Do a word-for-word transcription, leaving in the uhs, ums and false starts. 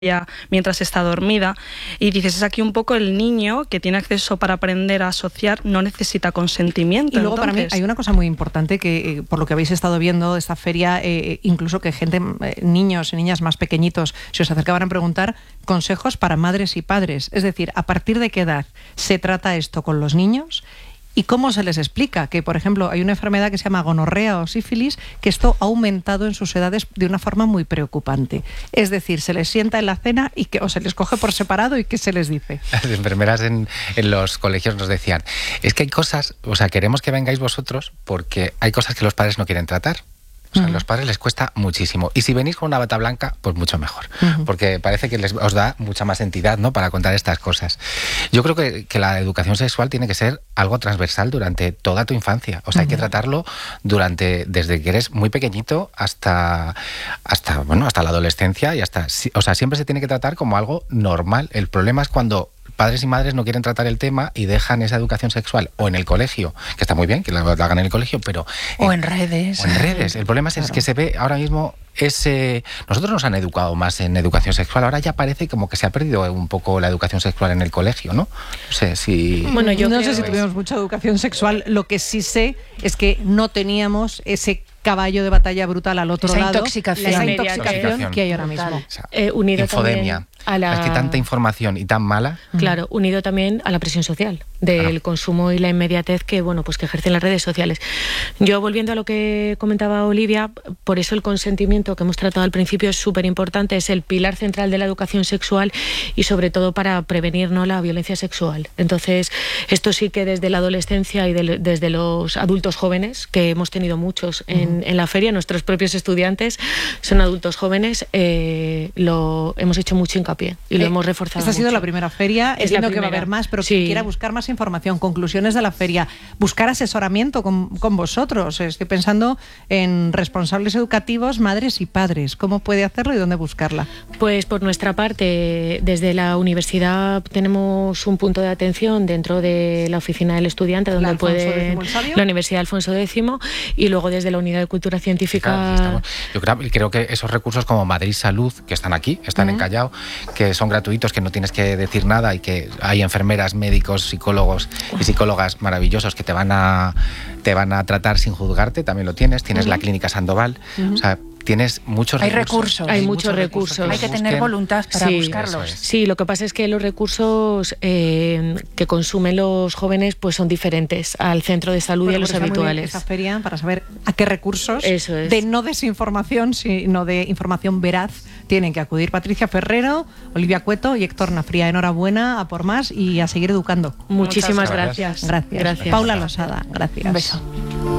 ella mientras está dormida, y dices, es aquí un poco el niño que tiene acceso para aprender a asociar, no necesita consentimiento. Y luego entonces... para mí hay una cosa muy importante que, eh, por lo que habéis estado viendo de esta feria, eh, incluso que gente, eh, niños y niñas más pequeñitos, se os acercaban a preguntar consejos para madres y padres. Es decir, ¿a partir de qué edad se trata esto con los niños? ¿Y cómo se les explica? Que, por ejemplo, hay una enfermedad que se llama gonorrea o sífilis, que esto ha aumentado en sus edades de una forma muy preocupante. Es decir, se les sienta en la cena y que, o se les coge por separado y ¿qué se les dice? Las enfermeras en, en los colegios nos decían, es que hay cosas, o sea, queremos que vengáis vosotros porque hay cosas que los padres no quieren tratar. O sea, a los padres les cuesta muchísimo. Y si venís con una bata blanca, pues mucho mejor. Uh-huh. Porque parece que les, os da mucha más entidad, ¿no?, para contar estas cosas. Yo creo que, que la educación sexual tiene que ser algo transversal durante toda tu infancia. O sea, uh-huh. hay que tratarlo durante, desde que eres muy pequeñito hasta, hasta, bueno, hasta la adolescencia y hasta... O sea, siempre se tiene que tratar como algo normal. El problema es cuando padres y madres no quieren tratar el tema y dejan esa educación sexual o en el colegio, que está muy bien que la hagan en el colegio, pero... O en, en redes. O en redes. El problema es, claro. es que se ve ahora mismo... Ese, nosotros nos han educado más en educación sexual, ahora ya parece como que se ha perdido un poco la educación sexual en el colegio, ¿no? No sé si... Bueno, yo no sé si tuvimos mucha educación sexual, lo que sí sé es que no teníamos ese caballo de batalla brutal al otro esa lado, intoxicación. esa intoxicación que hay ahora mismo. O sea, eh, unido infodemia. A la... Es que tanta información y tan mala. Claro, unido también a la presión social del claro. consumo y la inmediatez que, bueno, pues que ejercen las redes sociales. Yo, volviendo a lo que comentaba Olivia, por eso el consentimiento que hemos tratado al principio es súper importante, es el pilar central de la educación sexual y sobre todo para prevenir, ¿no?, la violencia sexual. Entonces, esto sí que desde la adolescencia y de, desde los adultos jóvenes, que hemos tenido muchos en, uh-huh. en la feria, nuestros propios estudiantes son adultos jóvenes, eh, lo hemos hecho mucho hincapié y lo eh, hemos reforzado. Esta ha sido mucho. la primera feria, es entiendo la que va a haber más, pero sí. quien quiera buscar más información, conclusiones de la feria, buscar asesoramiento con, con vosotros. Estoy pensando en responsables educativos, madres y padres. ¿Cómo puede hacerlo y dónde buscarla? Pues por nuestra parte, desde la universidad tenemos un punto de atención dentro de la oficina del estudiante, donde la puede la Universidad Alfonso X, y luego desde la unidad de cultura científica. Claro, yo creo, creo que esos recursos como Madrid Salud, que están aquí, están uh-huh. en Callao, que son gratuitos, que no tienes que decir nada y que hay enfermeras, médicos, psicólogos y psicólogas maravillosos que te van a te van a tratar sin juzgarte, también lo tienes. Tienes uh-huh. la Clínica Sandoval, uh-huh. o sea, tienes muchos hay recursos. recursos. Hay, hay muchos recursos. recursos. Hay que tener voluntad para sí, buscarlos. Es. Sí, lo que pasa es que los recursos eh, que consumen los jóvenes pues son diferentes al centro de salud bueno, y a los habituales. Esta feria para saber a qué recursos Eso es. de no desinformación, sino de información veraz tienen que acudir. Patricia Ferrero, Olivia Cueto y Héctor Nafría. Enhorabuena, a por más y a seguir educando. Muchísimas gracias. Gracias. gracias. gracias. Paula Losada, gracias. Un beso.